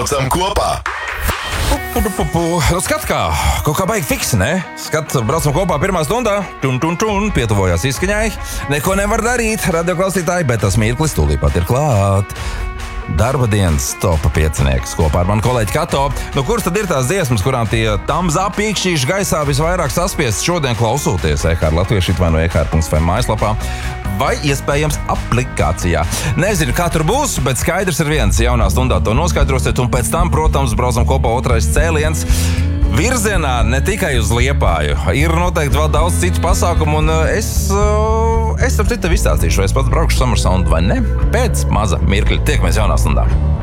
Braucam kopā! Skat kā, kaut kā baigi fiksi, ne? Skat, braucam kopā pirmā stundā, pietuvojās izskaņai. Neko nevar darīt, radioklausītāji, bet tas mirklis tūlīt pat ir klāt. Darba dienas topa piecinieks kopā ar manu kolēģi Kato. Nu, kuras tad ir tās dziesmas, kurām tie tamzā pīkšķīši gaisā visvairāk saspiest šodien klausoties EHR Latviešu vai no EHR.FM mājaslapā? Vai iespējams aplikācijā. Nezinu, kā tur būs, bet skaidrs ir viens. Jaunā stundā to noskaidrosiet, un pēc tam, protams, braucam kopā otrais cēliens virzienā ne tikai uz Liepāju. Ir noteikti vēl daudz citu pasākumu, un es ar citu izstāstīšu, vai es pats braukšu Summer Sound vai ne. Pēc maza mirkļa tiekamies jaunā stundā.